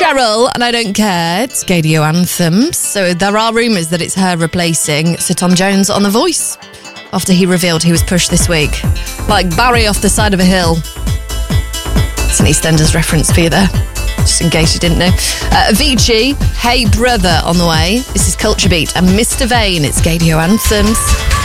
Cheryl, and I Don't Care. It's Gadio Anthems. So there are rumours that it's her replacing Sir Tom Jones on The Voice after he revealed he was pushed this week. Like Barry off the side of a hill. It's an EastEnders reference for you there, just in case you didn't know. Avicii, Hey Brother on the way. This is Culture Beat and Mr. Vane. It's Gadio Anthems.